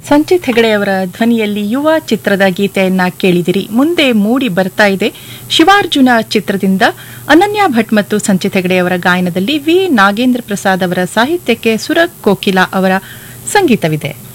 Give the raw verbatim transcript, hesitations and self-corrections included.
ಸಂಚಿತ್ ಹೆಗಡೆಯವರ ಧ್ವನಿಯಲ್ಲಿ ಯುವ ಚಿತ್ರದ ಗೀತೆಯನ್ನ ಕೇಳಿದಿರಿ. ಮುಂದೆ ಮೂಡಿ ಬರ್ತಾ ಇದೆ ಶಿವಾರ್ಜುನ ಚಿತ್ರದಿಂದ ಅನನ್ಯ ಭಟ್ ಮತ್ತು ಸಂಚಿತ್ ಹೆಗಡೆಯವರ ಗಾಯನದಲ್ಲಿ ವಿ ನಾಗೇಂದ್ರ ಪ್ರಸಾದ್ ಅವರ ಸಾಹಿತ್ಯಕ್ಕೆ ಸುರ ಕೋಕಿಲಾ ಅವರ ಸಂಗೀತವಿದೆ.